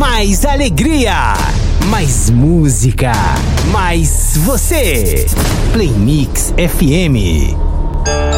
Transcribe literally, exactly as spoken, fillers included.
mais alegria, mais música, mais você. Play Mix F M.